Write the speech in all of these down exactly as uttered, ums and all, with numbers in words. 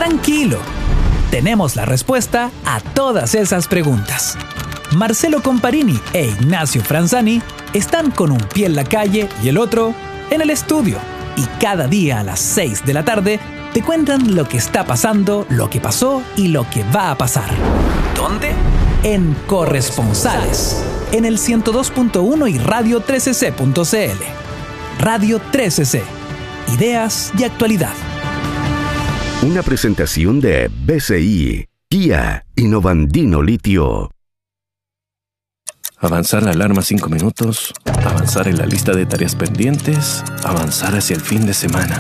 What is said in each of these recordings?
Tranquilo, tenemos la respuesta a todas esas preguntas. Marcelo Comparini e Ignacio Franzani están con un pie en la calle y el otro en el estudio. Y cada día a las seis de la tarde te cuentan lo que está pasando, lo que pasó y lo que va a pasar. ¿Dónde? En Corresponsales, en el ciento dos punto uno y radio trece ce punto ce ele. Radio trece ce. Ideas y actualidad. Una presentación de B C I, Kia y Novandino Litio. Avanzar la alarma cinco minutos, avanzar en la lista de tareas pendientes, avanzar hacia el fin de semana.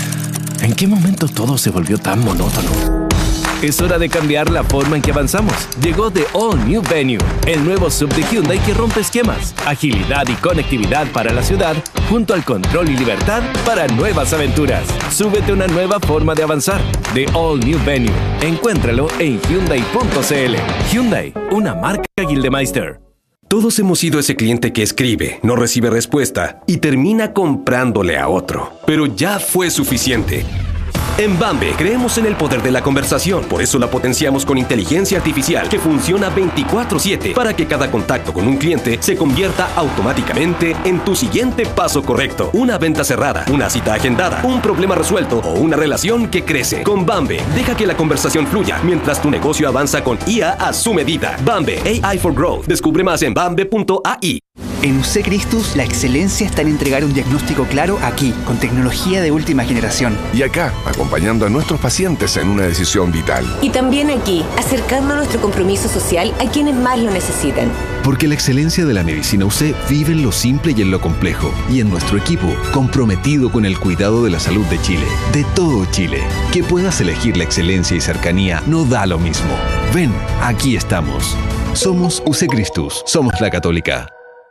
¿En qué momento todo se volvió tan monótono? Es hora de cambiar la forma en que avanzamos. Llegó The All New Venue, el nuevo sub de Hyundai que rompe esquemas, agilidad y conectividad para la ciudad, junto al control y libertad para nuevas aventuras. Súbete a una nueva forma de avanzar. The All New Venue. Encuéntralo en Hyundai punto ce ele. Hyundai, una marca Gildemeister. Todos hemos sido ese cliente que escribe, no recibe respuesta y termina comprándole a otro. Pero ya fue suficiente. En Bambe creemos en el poder de la conversación, por eso la potenciamos con inteligencia artificial que funciona veinticuatro siete para que cada contacto con un cliente se convierta automáticamente en tu siguiente paso correcto. Una venta cerrada, una cita agendada, un problema resuelto o una relación que crece. Con Bambe, deja que la conversación fluya mientras tu negocio avanza con I A a su medida. Bambe, A I for Growth. Descubre más en bambe punto a i. En U C Christus, la excelencia está en entregar un diagnóstico claro aquí, con tecnología de última generación. Y acá, acompañando a nuestros pacientes en una decisión vital. Y también aquí, acercando nuestro compromiso social a quienes más lo necesitan. Porque la excelencia de la medicina U C vive en lo simple y en lo complejo. Y en nuestro equipo, comprometido con el cuidado de la salud de Chile. De todo Chile. Que puedas elegir la excelencia y cercanía no da lo mismo. Ven, aquí estamos. Somos U C Christus. Somos la Católica.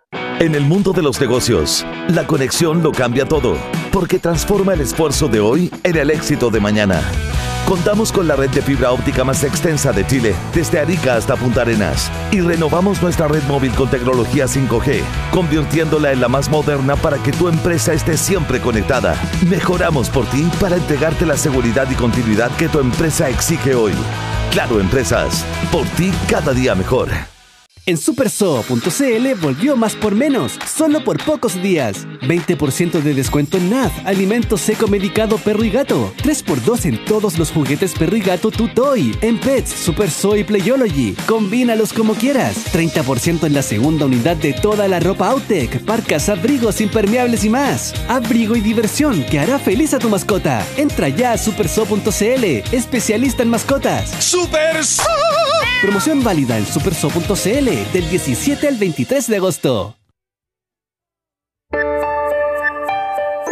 En el mundo de los negocios, la conexión lo cambia todo, porque transforma el esfuerzo de hoy en el éxito de mañana. Contamos con la red de fibra óptica más extensa de Chile, desde Arica hasta Punta Arenas, y renovamos nuestra red móvil con tecnología cinco G, convirtiéndola en la más moderna para que tu empresa esté siempre conectada. Mejoramos por ti para entregarte la seguridad y continuidad que tu empresa exige hoy. Claro Empresas, por ti cada día mejor. En supersoo punto ce ele volvió más por menos, solo por pocos días. veinte por ciento de descuento en N A D, alimento seco medicado perro y gato. tres por dos en todos los juguetes perro y gato Tutoy. En Pets, Supersoo y Playology. Combínalos como quieras. treinta por ciento en la segunda unidad de toda la ropa Autec, parcas, abrigos, impermeables y más. Abrigo y diversión que hará feliz a tu mascota. Entra ya a supersoo punto ce ele, especialista en mascotas. ¡Supersoo! Promoción válida en supersoo punto ce ele del diecisiete al veintitrés de agosto.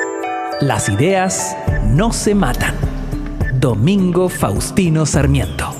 Las ideas no se matan. Domingo Faustino Sarmiento.